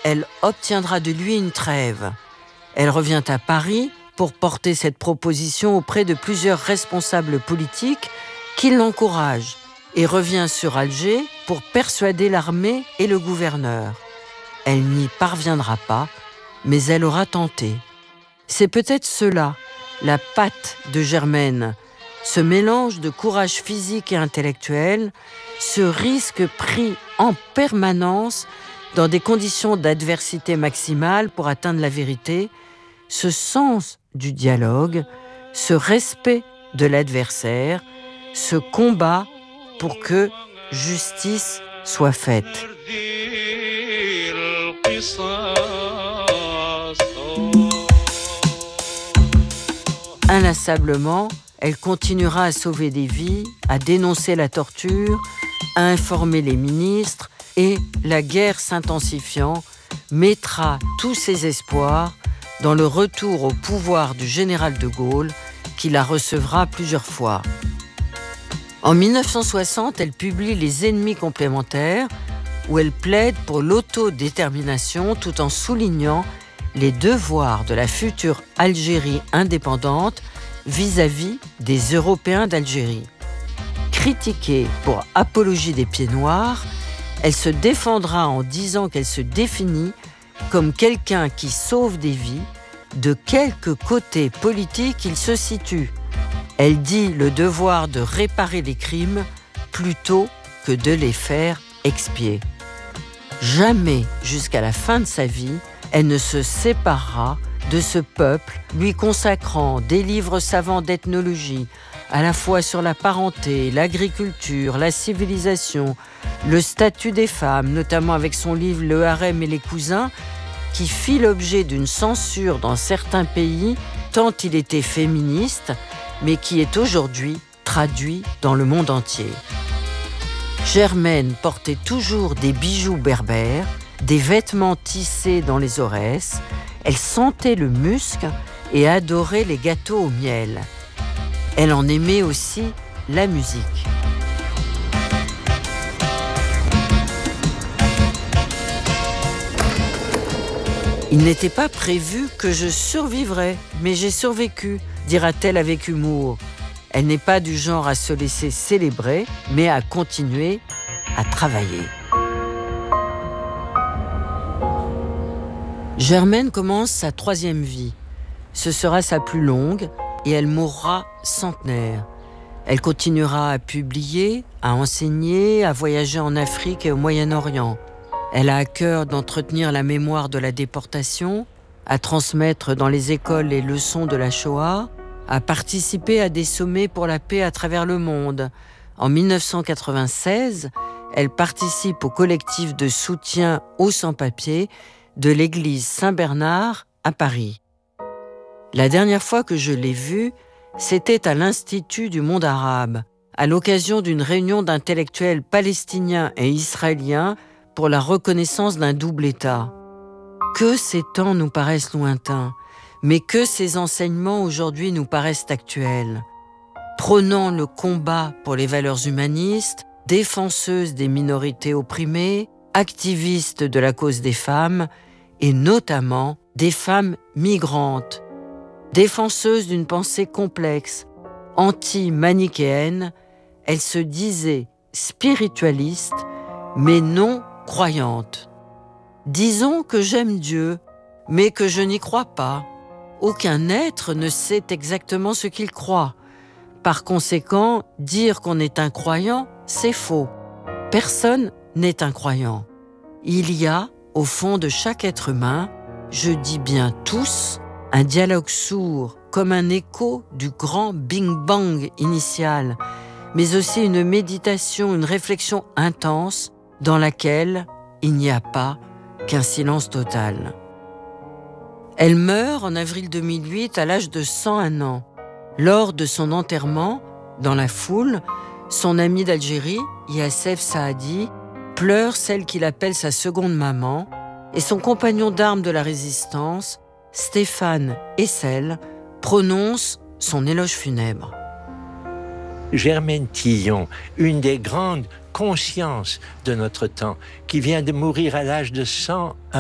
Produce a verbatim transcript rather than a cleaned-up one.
elle obtiendra de lui une trêve. Elle revient à Paris pour porter cette proposition auprès de plusieurs responsables politiques qui l'encouragent et revient sur Alger pour persuader l'armée et le gouverneur. Elle n'y parviendra pas, mais elle aura tenté. C'est peut-être cela, la patte de Germaine, ce mélange de courage physique et intellectuel, ce risque pris en permanence dans des conditions d'adversité maximale pour atteindre la vérité, ce sens du dialogue, ce respect de l'adversaire, ce combat pour que justice soit faite. Inlassablement, elle continuera à sauver des vies, à dénoncer la torture, à informer les ministres et, la guerre s'intensifiant, mettra tous ses espoirs dans le retour au pouvoir du général de Gaulle qui la recevra plusieurs fois. En mille neuf cent soixante, elle publie Les Ennemis complémentaires où elle plaide pour l'autodétermination tout en soulignant les devoirs de la future Algérie indépendante vis-à-vis des Européens d'Algérie. Critiquée pour apologie des pieds noirs, elle se défendra en disant qu'elle se définit comme quelqu'un qui sauve des vies, de quelque côté politique il se situe. Elle dit le devoir de réparer les crimes plutôt que de les faire expier. Jamais, jusqu'à la fin de sa vie, elle ne se séparera de ce peuple, lui consacrant des livres savants d'ethnologie, à la fois sur la parenté, l'agriculture, la civilisation, le statut des femmes, notamment avec son livre Le harem et les cousins, qui fit l'objet d'une censure dans certains pays, tant il était féministe, mais qui est aujourd'hui traduit dans le monde entier. Germaine portait toujours des bijoux berbères, des vêtements tissés dans les Aurès. Elle sentait le musc et adorait les gâteaux au miel. Elle en aimait aussi la musique. Il n'était pas prévu que je survivrais, mais j'ai survécu, dira-t-elle avec humour. Elle n'est pas du genre à se laisser célébrer, mais à continuer à travailler. Germaine commence sa troisième vie. Ce sera sa plus longue et elle mourra centenaire. Elle continuera à publier, à enseigner, à voyager en Afrique et au Moyen-Orient. Elle a à cœur d'entretenir la mémoire de la déportation, à transmettre dans les écoles les leçons de la Shoah, à participer à des sommets pour la paix à travers le monde. En mille neuf cent quatre-vingt-seize, elle participe au collectif de soutien aux sans-papiers de l'église Saint-Bernard à Paris. La dernière fois que je l'ai vue, c'était à l'Institut du monde arabe, à l'occasion d'une réunion d'intellectuels palestiniens et israéliens pour la reconnaissance d'un double État. Que ces temps nous paraissent lointains, mais que ces enseignements aujourd'hui nous paraissent actuels. Prônant le combat pour les valeurs humanistes, défenseuse des minorités opprimées, activiste de la cause des femmes, et notamment des femmes migrantes, défenseuse d'une pensée complexe, anti-manichéenne, elle se disait spiritualiste, mais non croyante. Disons que j'aime Dieu, mais que je n'y crois pas. Aucun être ne sait exactement ce qu'il croit. Par conséquent, dire qu'on est un croyant, c'est faux. Personne n'est un croyant. Il y a, au fond de chaque être humain, je dis bien tous, un dialogue sourd, comme un écho du grand Bing Bang initial, mais aussi une méditation, une réflexion intense dans laquelle il n'y a pas qu'un silence total. Elle meurt en avril deux mille huit à l'âge de cent un ans. Lors de son enterrement, dans la foule, son ami d'Algérie, Yassef Saadi, pleure celle qu'il appelle sa seconde maman, et son compagnon d'armes de la résistance, Stéphane Hessel, prononce son éloge funèbre. Germaine Tillon, une des grandes consciences de notre temps, qui vient de mourir à l'âge de cent un